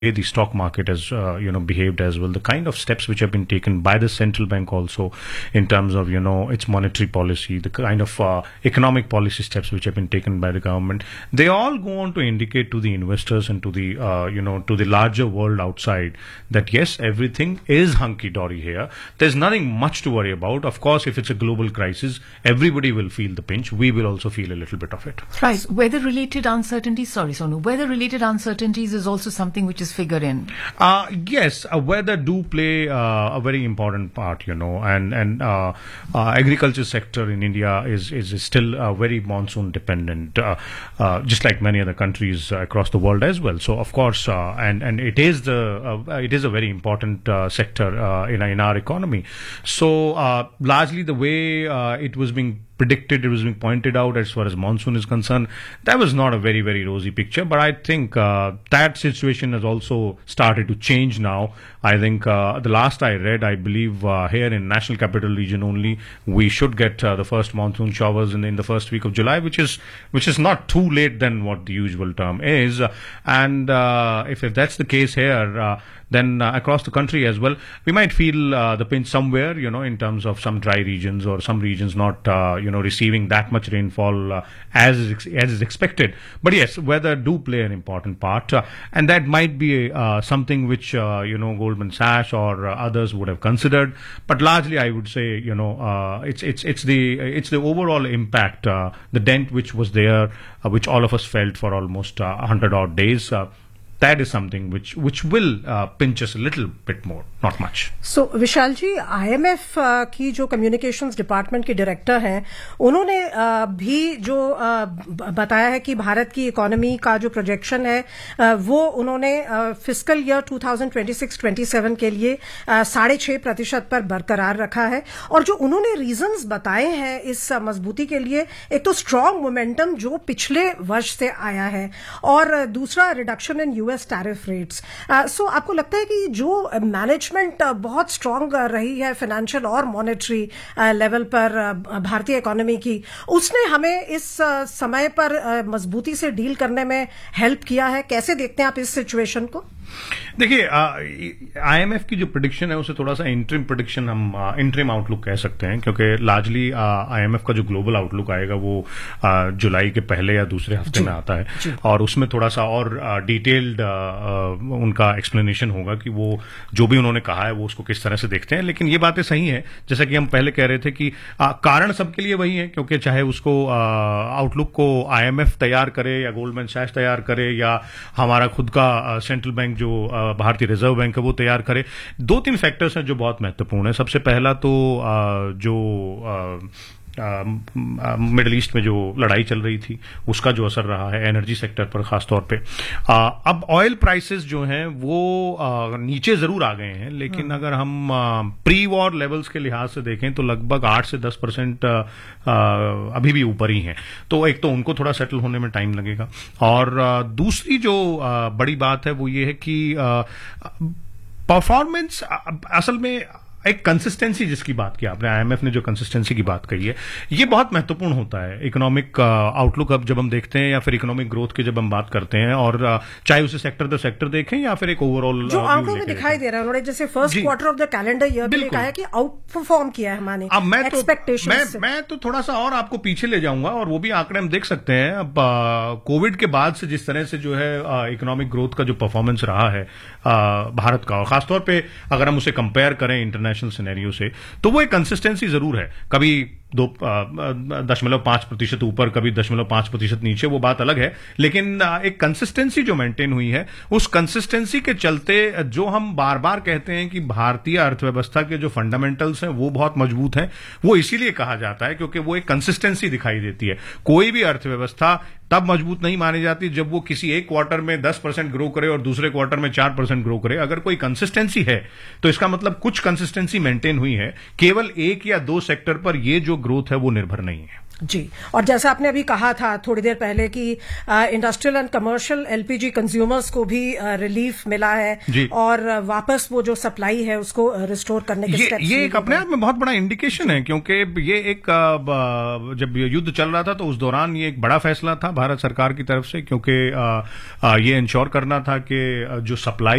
the stock market has behaved as well, the kind of steps which have been taken by the central bank also in terms of its monetary policy, the kind of economic policy steps which have been taken by the government, they all go on to indicate to the investors and to the to the larger world outside that yes, everything is hunky dory here. There's nothing much to worry about. Of course, if it's a global crisis, everybody will feel the pinch. We will also feel a little bit of it. Right. Weather-related uncertainties. Sorry, Sonu. Weather-related uncertainties is also something which is figure in. Yes, weather do play a very important part, and agriculture sector in India is still very monsoon dependent, just like many other countries across the world as well. So of course, and it is a very important sector in our economy. So largely the way it was being predicted, it was being pointed out as far as monsoon is concerned, that was not a very, very rosy picture. But I think that situation has also started to change now. I think the last I read, I believe here in National Capital Region only, we should get the first monsoon showers in the first week of July, which is not too late than what the usual term is. And if that's the case here, then across the country as well, we might feel the pinch somewhere, in terms of some dry regions or some regions not, receiving that much rainfall as is expected. But yes, weather do play an important part, and that might be something which Goldman Sachs or others would have considered. But largely, I would say, it's the overall impact, the dent which was there, which all of us felt for almost 100 odd days. That is something which will pinch us a little bit more, not much. So Vishal ji, IMF की जो communications department के director हैं, उन्होंने भी जो बताया है कि भारत की इकोनॉमी का जो प्रोजेक्शन है वो उन्होंने फिस्कल ईयर 2026-27 के लिए 6.5% पर बरकरार रखा है. और जो उन्होंने रीजंस बताए हैं इस मजबूती के लिए, एक तो स्ट्रांग मोमेंटम जो पिछले वर्ष से आया है, और दूसरा reduction in US tariff rates. सो आपको लगता है कि जो मैनेजमेंट बहुत स्ट्रांग रही है फाइनेंशियल और मॉनेटरी लेवल पर भारतीय इकोनॉमी की, उसने हमें इस समय पर मजबूती से डील करने में हेल्प किया है? कैसे देखते हैं आप इस सिचुएशन को? देखिए, आईएमएफ की जो प्रेडिक्शन है उसे थोड़ा सा इंटरिम प्रेडिक्शन, हम इंटरिम आउटलुक कह सकते हैं, क्योंकि लार्जली आईएमएफ का जो ग्लोबल आउटलुक आएगा वो जुलाई के पहले या दूसरे हफ्ते में आता है, और उसमें थोड़ा सा और डिटेल्ड उनका एक्सप्लेनेशन होगा कि वो जो भी उन्होंने कहा है वो उसको किस तरह से देखते हैं. लेकिन ये बातें सही हैं, जैसा कि हम पहले कह रहे थे कि कारण सबके लिए वही है, क्योंकि चाहे उसको आउटलुक को आईएमएफ तैयार करे या गोल्डमैन सैक्स तैयार करे या हमारा खुद का सेंट्रल बैंक जो भारतीय रिजर्व बैंक है वो तैयार करे, 2-3 फैक्टर्स हैं जो बहुत महत्वपूर्ण है. सबसे पहला तो जो मिडिल ईस्ट में जो लड़ाई चल रही थी उसका जो असर रहा है एनर्जी सेक्टर पर खासतौर पे. अब ऑयल प्राइसेस जो हैं वो नीचे जरूर आ गए हैं, लेकिन अगर हम प्री वॉर लेवल्स के लिहाज से देखें तो लगभग 8 से 10% अभी भी ऊपर ही हैं. तो एक तो उनको थोड़ा सेटल होने में टाइम लगेगा, और दूसरी जो बड़ी बात है वो ये है कि परफॉर्मेंस असल में एक कंसिस्टेंसी जिसकी बात की आपने, आईएमएफ ने जो कंसिस्टेंसी की बात कही है, ये बहुत महत्वपूर्ण होता है. इकोनॉमिक आउटलुक अब जब हम देखते हैं या फिर इकोनॉमिक ग्रोथ की जब हम बात करते हैं, और चाहे उसे सेक्टर दो सेक्टर देखें या फिर एक ओवरऑल जो आंकड़ों में दिखाई दे रहा है, उन्होंने जैसे first quarter of the calendar year में कहा है कि आउट परफॉर्म किया है हमारे एक्सपेक्टेशंस. मैं तो थोड़ा सा और आपको पीछे ले जाऊंगा, और वो भी आंकड़े हम देख सकते हैं. अब कोविड के बाद से जिस तरह से जो है इकोनॉमिक ग्रोथ का जो परफॉर्मेंस रहा है भारत का, और खासतौर पर अगर हम उसे कंपेयर करें इंटरनेशनल सिनेरियो से, तो वो एक कंसिस्टेंसी जरूर है. कभी 2.5% ऊपर, कभी 0.5% नीचे, वो बात अलग है, लेकिन एक कंसिस्टेंसी जो मेंटेन हुई है, उस कंसिस्टेंसी के चलते जो हम बार बार कहते हैं कि भारतीय अर्थव्यवस्था के जो फंडामेंटल्स हैं वो बहुत मजबूत हैं, वो इसीलिए कहा जाता है क्योंकि वो एक कंसिस्टेंसी दिखाई देती है. कोई भी अर्थव्यवस्था तब मजबूत नहीं मानी जाती जब वो किसी एक क्वार्टर में 10% ग्रो करे और दूसरे क्वार्टर में 4% ग्रो करे. अगर कोई कंसिस्टेंसी है तो इसका मतलब कुछ कंसिस्टेंसी मेंटेन हुई है, केवल एक या दो सेक्टर पर ये जो ग्रोथ है वो निर्भर नहीं है. जी, और जैसा आपने अभी कहा था थोड़ी देर पहले कि industrial and commercial LPG consumers को भी रिलीफ मिला है और वापस वो जो सप्लाई है उसको रिस्टोर करने के स्टेप्स ये एक अपने आप में बहुत बड़ा इंडिकेशन है, क्योंकि ये एक जब युद्ध चल रहा था तो उस दौरान ये एक बड़ा फैसला था भारत सरकार की तरफ से, क्योंकि ये इंश्योर करना था कि जो सप्लाई